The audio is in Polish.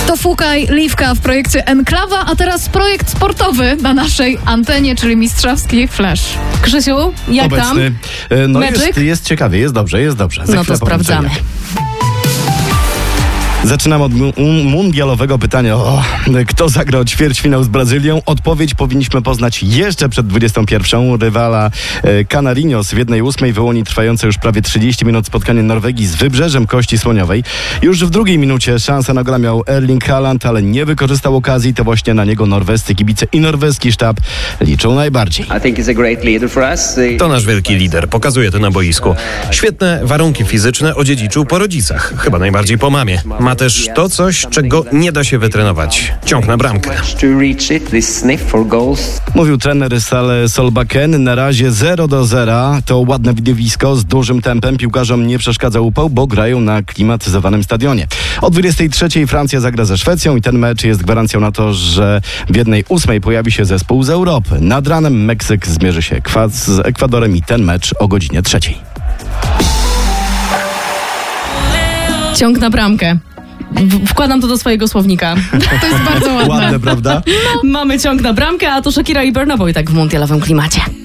To Fukaj, Liwka w projekcie Enklawa, a teraz projekt sportowy na naszej antenie, czyli mistrzowski Flash. Krzysiu, jak Obecny. tam? No Meczyk? jest ciekawie, jest dobrze. Za No chwilę to sprawdzamy. powiem, zaczynam od mundialowego pytania. Kto zagrał ćwierćfinał z Brazylią? Odpowiedź powinniśmy poznać jeszcze przed 21. Rywala Canarinhos w 1/8 wyłoni trwające już prawie 30 minut spotkanie Norwegii z Wybrzeżem Kości Słoniowej. Już w drugiej minucie szansę na gola miał Erling Haaland, ale nie wykorzystał okazji. To właśnie na niego norwescy kibice i norweski sztab liczą najbardziej. To nasz wielki lider. Pokazuje to na boisku. Świetne warunki fizyczne odziedziczył po rodzicach. Chyba najbardziej po mamie. Ma też to coś, czego nie da się wytrenować. Ciąg na bramkę. Mówił trener Sale Solbakken. Na razie 0-0. To ładne widowisko z dużym tempem. Piłkarzom nie przeszkadza upał, bo grają na klimatyzowanym stadionie. O 23:00 Francja zagra ze Szwecją i ten mecz jest gwarancją na to, że w 1/8 pojawi się zespół z Europy. Nad ranem Meksyk zmierzy się z Ekwadorem i ten mecz o godzinie 3:00. Ciąg na bramkę. Wkładam to do swojego słownika. To jest bardzo ładne. Ładne, prawda? Mamy ciąg na bramkę, a to Shakira i Burna Boy tak w mundialowym klimacie.